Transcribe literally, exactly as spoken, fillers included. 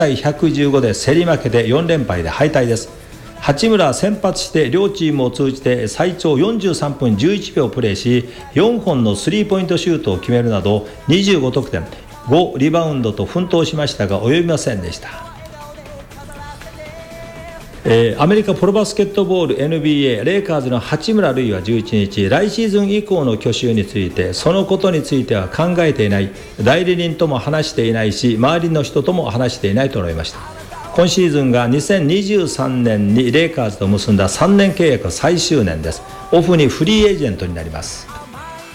たいひゃくじゅうごで競り負けてよん連敗で敗退です。八村先発して両チームを通じて最長よんじゅうさんぷんじゅういちびょうプレーし、よんほんのスリーポイントシュートを決めるなどにじゅうご得点、ごリバウンドと奮闘しましたが及びませんでした。えー、アメリカプロバスケットボール エヌビーエー レイカーズの八村塁はじゅういちにち、来シーズン以降の去就についてそのことについては考えていない、代理人とも話していないし周りの人とも話していないと述べました。今シーズンがにせんにじゅうさんねんにレイカーズと結んださんねん契約最終年です。オフにフリーエージェントになります。